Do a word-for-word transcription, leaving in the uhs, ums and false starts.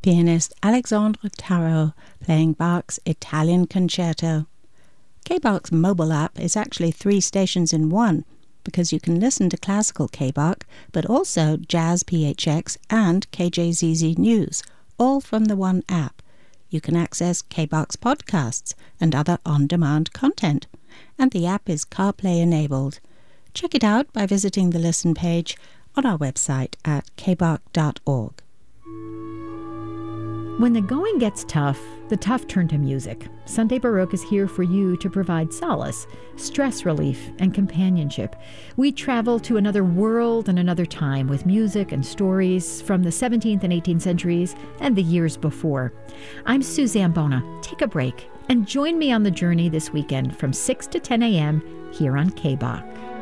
pianist Alexandre Tarot playing Bach's Italian Concerto. K-Bach's mobile app is actually three stations in one, because you can listen to classical K-Bach, but also Jazz P H X and K J Z Z News, all from the one app. You can access K-Bach's podcasts and other on-demand content, and the app is CarPlay enabled. Check it out by visiting the listen page on our website at k bach dot org. When the going gets tough, the tough turn to music. Sunday Baroque is here for you to provide solace, stress relief, and companionship. We travel to another world and another time with music and stories from the seventeenth and eighteenth centuries and the years before. I'm Suzanne Bona. Take a break and join me on the journey this weekend from six to ten a.m. here on K-Bach.